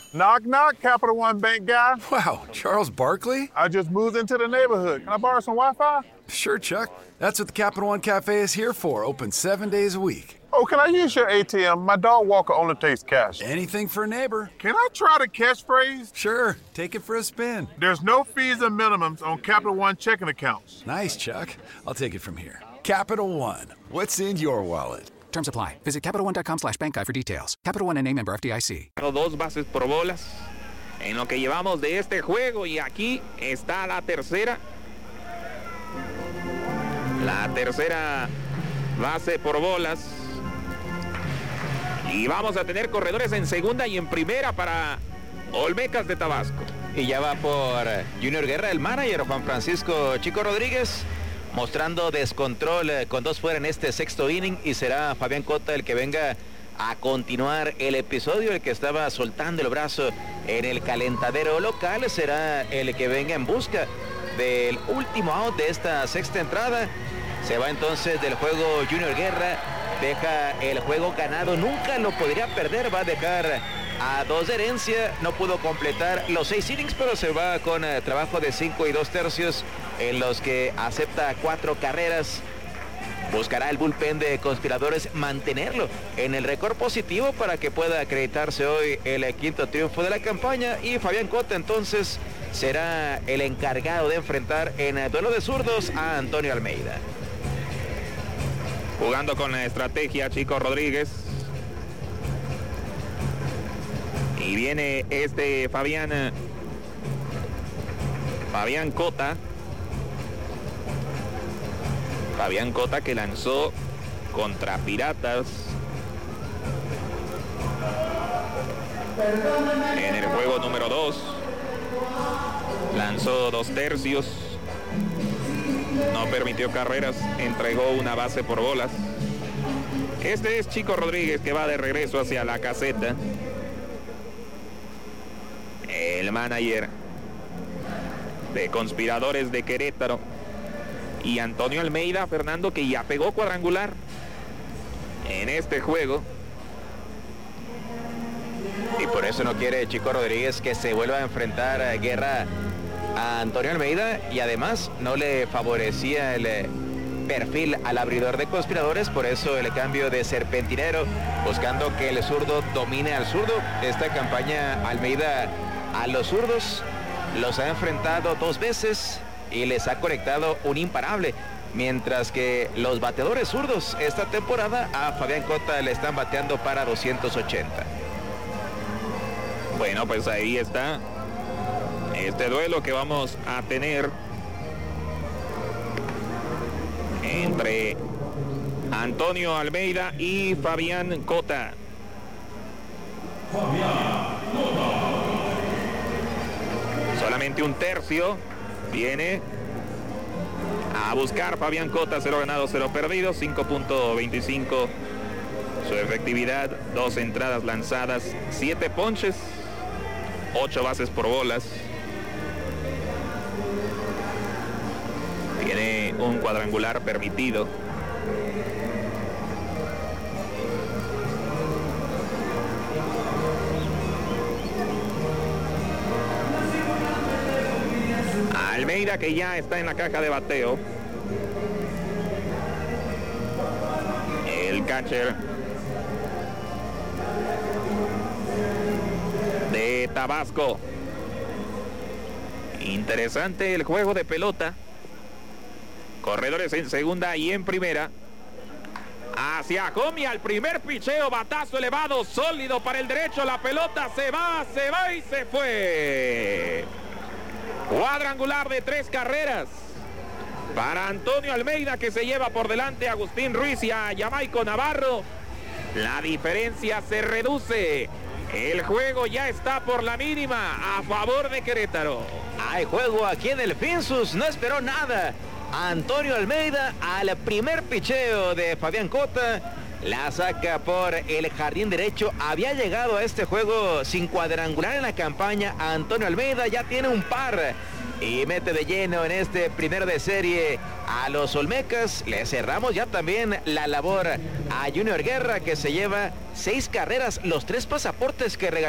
Knock, knock, Capital One Bank guy. Wow, Charles Barkley? I just moved into the neighborhood. Can I borrow some Wi-Fi? Sure, Chuck. That's what the Capital One Cafe is here for, open 7 days a week. Oh, can I use your ATM? My dog walker only takes cash. Anything for a neighbor. Can I try the catchphrase? Sure, take it for a spin. There's no fees or minimums on Capital One checking accounts. Nice, Chuck. I'll take it from here. Capital One. What's in your wallet? Terms apply. Visit CapitalOne.com/bankguide for details. Capital One N.A. member FDIC. Dos bases por bolas en lo que llevamos de este juego y aquí está la tercera. La tercera base por bolas. Y vamos a tener corredores en segunda y en primera para Olmecas de Tabasco. Y ya va por Junior Guerra, el manager, Juan Francisco Chico Rodríguez, mostrando descontrol con dos fuera en este sexto inning, y será Fabián Cota el que venga a continuar el episodio. El que estaba soltando el brazo en el calentadero local será el que venga en busca del último out de esta sexta entrada. Se va entonces del juego Junior Guerra, deja el juego ganado, nunca lo podría perder, va a dejar a 2 de herencia, no pudo completar los 6 innings, pero se va con trabajo de 5 2/3 en los que acepta 4 carreras. Buscará el bullpen de Conspiradores mantenerlo en el récord positivo para que pueda acreditarse hoy el quinto triunfo de la campaña, y Fabián Cota entonces será el encargado de enfrentar en el duelo de zurdos a Antonio Almeida. Jugando con la estrategia Chico Rodríguez. Y viene este Fabián Cota. Fabián Cota, que lanzó contra Piratas en el juego número 2. Lanzó 2/3. No permitió carreras, entregó una base por bolas. Este es Chico Rodríguez, que va de regreso hacia la caseta. El manager de Conspiradores de Querétaro. Y Antonio Almeida, Fernando, que ya pegó cuadrangular en este juego. Y por eso no quiere Chico Rodríguez que se vuelva a enfrentar a guerra a Antonio Almeida, y además no le favorecía el perfil al abridor de Conspiradores, por eso el cambio de Serpentinero, buscando que el zurdo domine al zurdo. Esta campaña Almeida a los zurdos los ha enfrentado 2 veces y les ha conectado un imparable, mientras que los bateadores zurdos esta temporada a Fabián Cota le están bateando para 280. Bueno, pues ahí está este duelo que vamos a tener entre Antonio Almeida y Fabián Cota. Solamente 1/3 viene a buscar Fabián Cota. 0 ganados, 0 perdidos, 5.25 su efectividad, 2 entradas lanzadas, 7 ponches, 8 bases por bolas. Tiene un cuadrangular permitido. Almeida, que ya está en la caja de bateo. El catcher de Tabasco. Interesante el juego de pelota. Corredores en segunda y en primera. Hacia Comi, al primer picheo, batazo elevado, sólido para el derecho. La pelota se va y se fue. Cuadrangular de 3 carreras para Antonio Almeida, que se lleva por delante a Agustín Ruiz y a Jamaico Navarro. La diferencia se reduce. El juego ya está por la mínima a favor de Querétaro. Hay juego aquí en el Finsus, no esperó nada. Antonio Almeida al primer picheo de Fabián Cota. La saca por el jardín derecho. Había llegado a este juego sin cuadrangular en la campaña. Antonio Almeida ya tiene un par y mete de lleno en este primero de serie a los Olmecas. Le cerramos ya también la labor a Junior Guerra, que se lleva 6 carreras, los 3 pasaportes que regaló